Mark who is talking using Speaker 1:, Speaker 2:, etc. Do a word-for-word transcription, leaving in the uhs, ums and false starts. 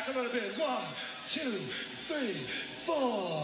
Speaker 1: back a little bit. One, two, three, four.